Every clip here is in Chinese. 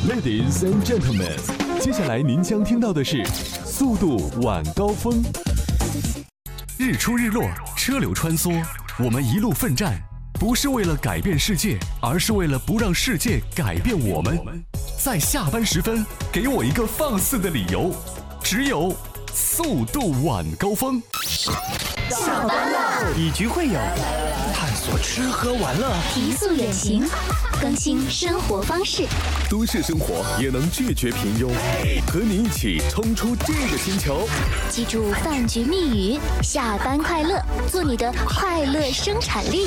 Ladies and gentlemen， 接下来您将听到的是速度晚高峰。日出日落，车流穿梭，我们一路奋战，不是为了改变世界，而是为了不让世界改变我们。在下班时分，给我一个放肆的理由，只有速度晚高峰。 下班了， 以局会友，探索吃喝玩乐， 提速远行，更新生活方式。 都市生活也能拒绝平庸，和你一起冲出这个星球。 记住饭局密语：下班快乐，做你的快乐生产力。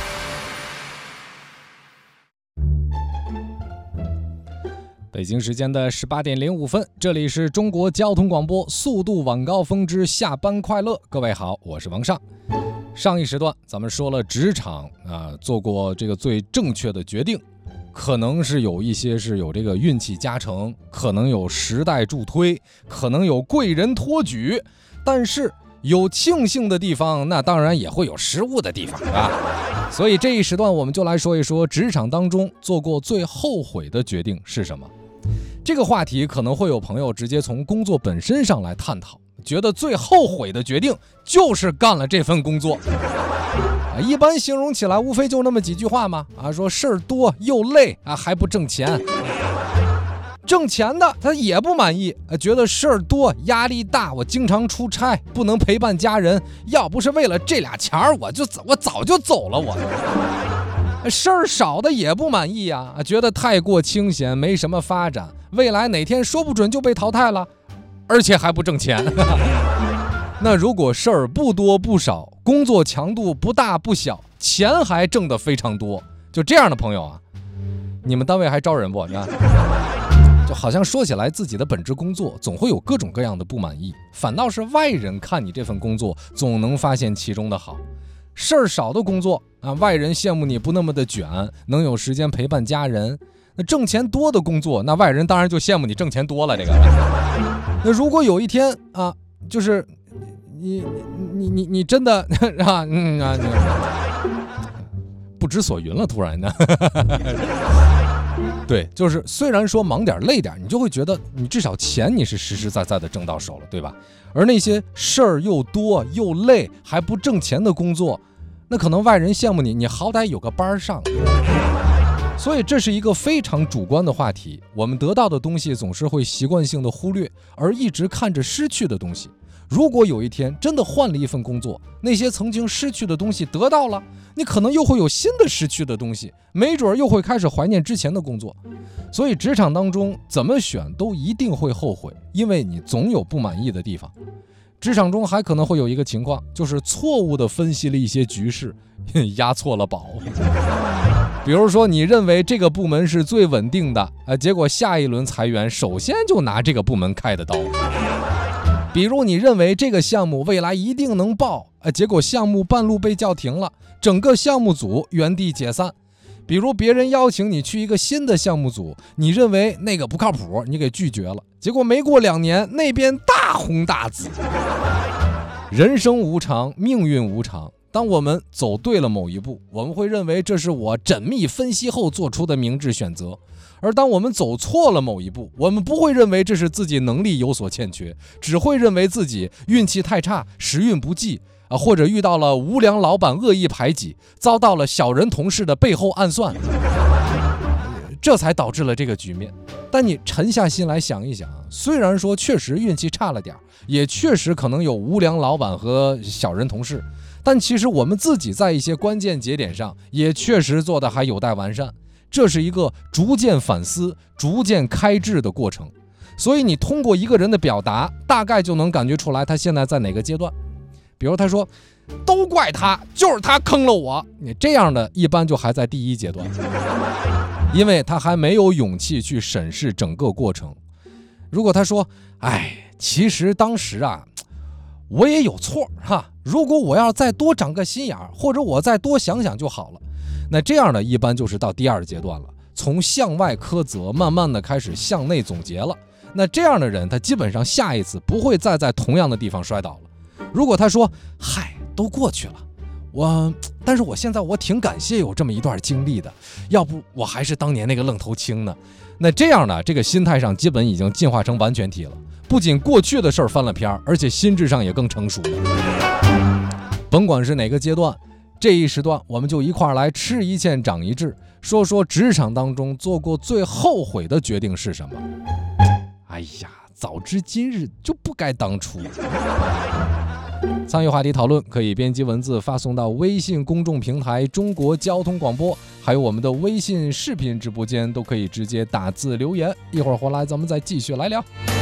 北京时间的18点05分，这里是中国交通广播速度晚高峰之下班快乐。各位好，我是王尚。上一时段咱们说了职场做过这个最正确的决定，可能是有一些是有这个运气加成，可能有时代助推，可能有贵人托举，但是有庆幸的地方，那当然也会有失误的地方啊。所以这一时段我们就来说一说职场当中做过最后悔的决定是什么。这个话题可能会有朋友直接从工作本身上来探讨，觉得最后悔的决定就是干了这份工作。一般形容起来无非就那么几句话嘛，说事儿多又累还不挣钱。挣钱的他也不满意，觉得事儿多压力大，我经常出差不能陪伴家人，要不是为了这俩钱我早就走了我。事儿少的也不满意觉得太过清闲，没什么发展，未来哪天说不准就被淘汰了，而且还不挣钱。那如果事儿不多不少，工作强度不大不小，钱还挣得非常多，就这样的朋友你们单位还招人不？就好像说起来自己的本职工作总会有各种各样的不满意，反倒是外人看你这份工作总能发现其中的好。事儿少的工作外人羡慕你不那么的卷，能有时间陪伴家人。那挣钱多的工作，那外人当然就羡慕你挣钱多了。这个那如果有一天就是你真的不知所云了，突然的对，就是虽然说忙点累点，你就会觉得你至少钱你是实实在在的挣到手了，对吧？而那些事儿又多又累还不挣钱的工作，那可能外人羡慕你，你好歹有个班上。所以这是一个非常主观的话题，我们得到的东西总是会习惯性的忽略，而一直看着失去的东西。如果有一天真的换了一份工作，那些曾经失去的东西得到了，你可能又会有新的失去的东西，没准又会开始怀念之前的工作。所以职场当中怎么选都一定会后悔，因为你总有不满意的地方。职场中还可能会有一个情况，就是错误地分析了一些局势，押错了宝。比如说你认为这个部门是最稳定的结果下一轮裁员首先就拿这个部门开的刀。比如你认为这个项目未来一定能爆结果项目半路被叫停了，整个项目组原地解散。比如别人邀请你去一个新的项目组，你认为那个不靠谱，你给拒绝了，结果没过2年那边大红大紫。人生无常，命运无常，当我们走对了某一步，我们会认为这是我缜密分析后做出的明智选择，而当我们走错了某一步，我们不会认为这是自己能力有所欠缺，只会认为自己运气太差，时运不济或者遇到了无良老板恶意排挤，遭到了小人同事的背后暗算，这才导致了这个局面。但你沉下心来想一想，虽然说确实运气差了点，也确实可能有无良老板和小人同事，但其实我们自己在一些关键节点上也确实做得还有待完善，这是一个逐渐反思、逐渐开智的过程。所以你通过一个人的表达，大概就能感觉出来他现在在哪个阶段。比如他说都怪他，就是他坑了我，你这样的一般就还在第一阶段，因为他还没有勇气去审视整个过程。如果他说其实当时我也有错如果我要再多长个心眼儿，或者我再多想想就好了，那这样的一般就是到第2阶段了，从向外苛责慢慢的开始向内总结了。那这样的人他基本上下一次不会再在同样的地方摔倒了。如果他说都过去了，我但是我现在挺感谢有这么一段经历的，要不我还是当年那个愣头青呢。那这样呢，这个心态上基本已经进化成完全体了，不仅过去的事儿翻了篇，而且心智上也更成熟了。甭管是哪个阶段，这一时段我们就一块儿来吃一堑长一智，说说职场当中做过最后悔的决定是什么。哎呀，早知今日就不该当初。参与话题讨论可以编辑文字发送到微信公众平台中国交通广播，还有我们的微信视频直播间都可以直接打字留言。一会儿回来咱们再继续来聊。